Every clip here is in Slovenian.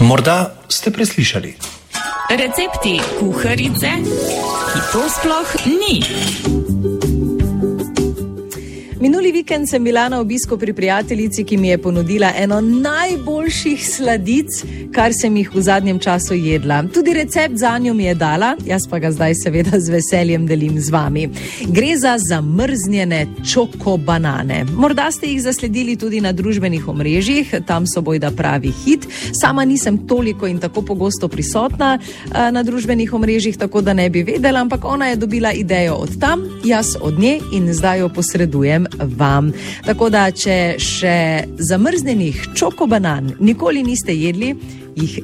Morda ste preslišali. Recepti kuharice, ki to sploh ni. Minuli vikend sem bila na obisku pri prijateljici, ki mi je ponudila eno najboljših sladic, kar sem jih v zadnjem času jedla. Tudi recept zanjo mi je dala, jaz pa ga zdaj seveda z veseljem delim z vami. Gre za zamrznjene čokobanane. Morda ste jih zasledili tudi na družbenih omrežjih, tam so bojda pravi hit. Sama nisem toliko in tako pogosto prisotna na družbenih omrežjih, tako da ne bi vedela, ampak ona je dobila idejo od tam, jaz od nje in zdaj jo posredujem vam. Tako da, če še zamrznenih čokobanan nikoli niste jedli, jih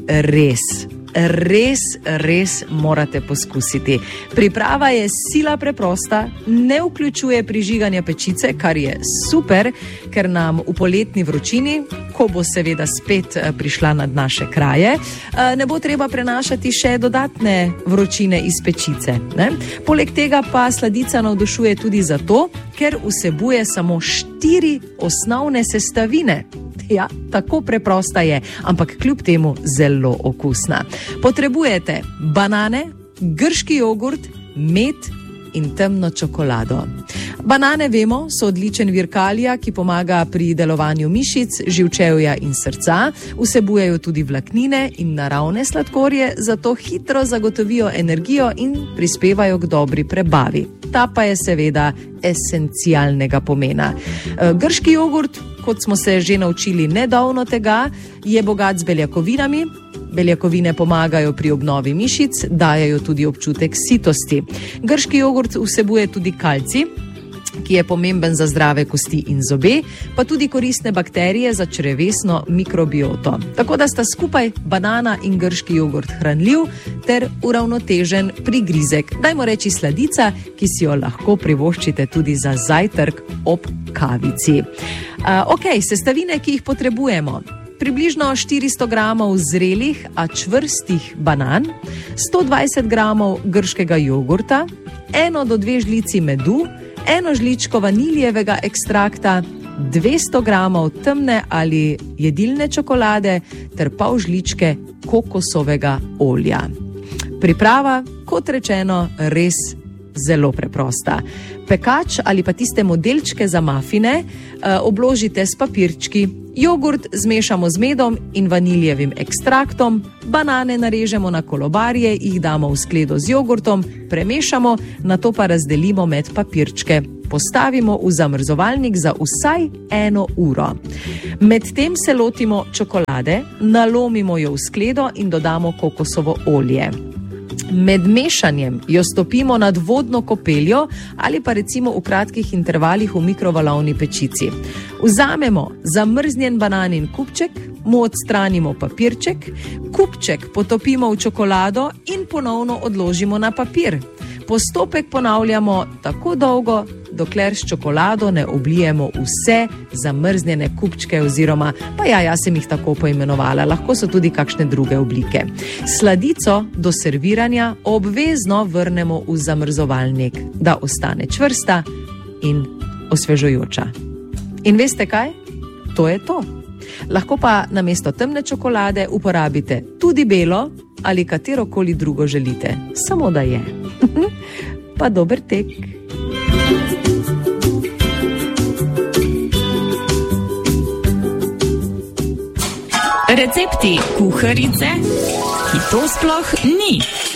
res morate poskusiti. Priprava je sila preprosta, ne vključuje prižiganja pečice, kar je super, ker nam v poletni vročini, ko bo seveda spet prišla nad naše kraje, ne bo treba prenašati še dodatne vročine iz pečice, ne? Poleg tega pa sladica navdušuje tudi zato, ker vsebuje samo 4 osnovne sestavine. Ja, tako preprosta je, ampak kljub temu zelo okusna. Potrebujete banane, grški jogurt, med in temno čokolado. Banane, vemo, so odličen vir kalija, ki pomaga pri delovanju mišic, živčevja in srca, vsebujejo tudi vlaknine in naravne sladkorje, zato hitro zagotovijo energijo in prispevajo k dobri prebavi. Ta pa je seveda esencialnega pomena. Grški jogurt, kot smo se že naučili nedavno tega, je bogat z beljakovinami. Beljakovine pomagajo pri obnovi mišic, dajajo tudi občutek sitosti. Grški jogurt vsebuje tudi kalcij, ki je pomemben za zdrave kosti in zobe, pa tudi koristne bakterije za črevesno mikrobioto. Tako da sta skupaj banana in grški jogurt hranljiv ter uravnotežen prigrizek. Dajmo reči sladica, ki si jo lahko privoščite tudi za zajtrk ob kavici. Sestavine, ki jih potrebujemo. Približno 400 gramov zrelih, a čvrstih banan, 120 gramov grškega jogurta, 1 do 2 žlici medu, 1 žličko vaniljevega ekstrakta, 200 gramov temne ali jedilne čokolade ter pol žličke kokosovega olja. Priprava, kot rečeno, res zelo preprosta. Pekač ali pa tiste modelčke za mafine obložite s papirčki, jogurt zmešamo z medom in vaniljevim ekstraktom, banane narežemo na kolobarje, jih damo v skledo z jogurtom, premešamo, nato pa razdelimo med papirčke. Postavimo v zamrzovalnik za vsaj 1 uro. Medtem se lotimo čokolade, nalomimo jo v skledo in dodamo kokosovo olje. Med mešanjem jo stopimo nad vodno kopeljo ali pa recimo v kratkih intervalih v mikrovalovni pečici. Vzamemo zamrznjen bananin kupček, mu odstranimo papirček, kupček potopimo v čokolado in ponovno odložimo na papir. Postopek ponavljamo tako dolgo, dokler s čokolado ne oblijemo vse zamrznjene kupčke oziroma, jaz sem jih tako poimenovala, lahko so tudi kakšne druge oblike. Sladico do serviranja obvezno vrnemo v zamrzovalnik, da ostane čvrsta in osvežujoča. In veste kaj? To je to. Lahko pa namesto temne čokolade uporabite tudi belo ali katerokoli drugo želite, samo da je. Pa dober tek. Recepti kuharice, ki to sploh ni.